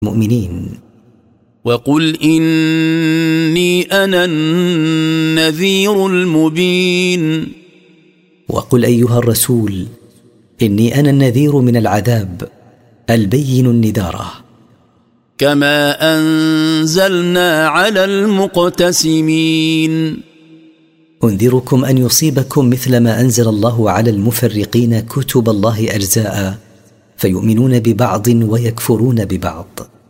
مؤمنين. وقل إني أنا النذير المبين. وقل أيها الرسول إني أنا النذير من العذاب البين النذارة. كما أنزلنا على المقتسمين. أنذركم أن يصيبكم مثل ما أنزل الله على المفرقين كتب الله أجزاء فيؤمنون ببعض ويكفرون ببعض.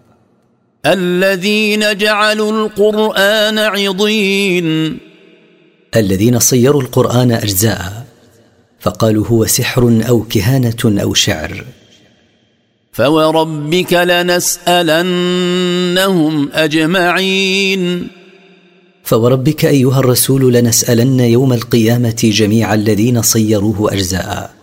الذين جعلوا القرآن عضين. الذين صيروا القرآن أجزاء فقالوا هو سحر أو كهانة أو شعر. فوربك لنسألنهم أجمعين. فوربك أيها الرسول لنسألن يوم القيامة جميع الذين صيروه أجزاء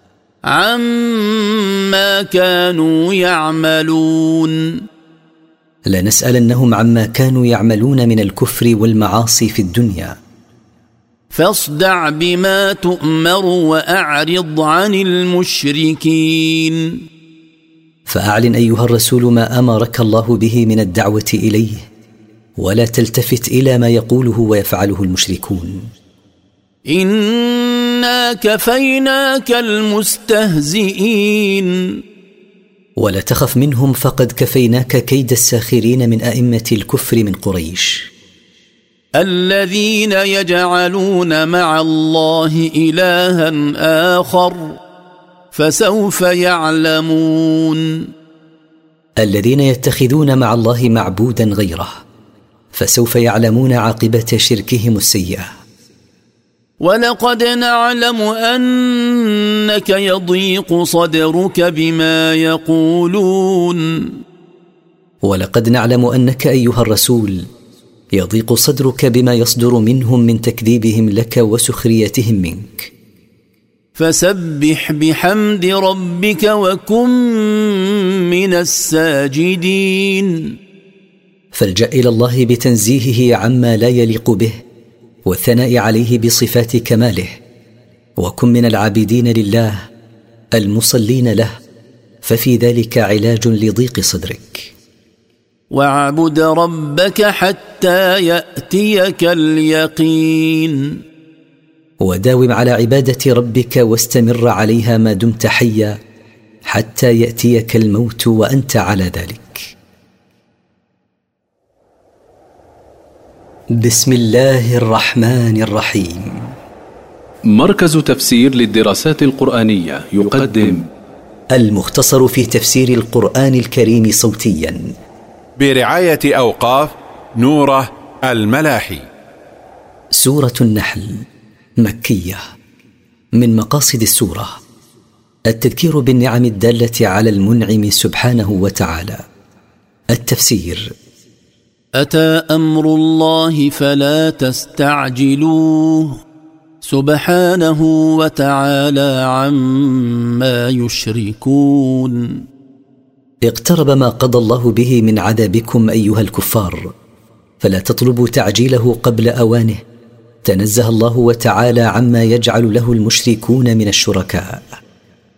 عما كانوا يعملون. لنسألنهم عما كانوا يعملون من الكفر والمعاصي في الدنيا. فاصدع بما تؤمر وأعرض عن المشركين. فأعلن أيها الرسول ما أمرك الله به من الدعوة إليه ولا تلتفت إلى ما يقوله ويفعله المشركون. إنا كفيناك المستهزئين. ولا تخف منهم فقد كفيناك كيد الساخرين من أئمة الكفر من قريش. الذين يجعلون مع الله إلها آخر فسوف يعلمون. الذين يتخذون مع الله معبودا غيره فسوف يعلمون عاقبة شركهم السيئة. ولقد نعلم أنك يضيق صدرك بما يقولون. ولقد نعلم أنك أيها الرسول يضيق صدرك بما يصدر منهم من تكذيبهم لك وسخريتهم منك. فسبح بحمد ربك وكن من الساجدين. فالجأ إلى الله بتنزيهه عما لا يليق به والثناء عليه بصفات كماله وكن من العابدين لله المصلين له ففي ذلك علاج لضيق صدرك. واعبد ربك حتى يأتيك اليقين. وداوم على عبادة ربك واستمر عليها ما دمت حيا حتى يأتيك الموت وأنت على ذلك. بسم الله الرحمن الرحيم. مركز تفسير للدراسات القرآنية يقدم المختصر في تفسير القرآن الكريم صوتيا برعاية أوقاف نوره الملاحي. سورة النحل مكية. من مقاصد السورة التذكير بالنعم الدالة على المنعم سبحانه وتعالى. التفسير: أتى أمر الله فلا تستعجلوه سبحانه وتعالى عما يشركون. اقترب ما قضى الله به من عذابكم أيها الكفار فلا تطلبوا تعجيله قبل أوانه. تنزه الله وتعالى عما يجعل له المشركون من الشركاء.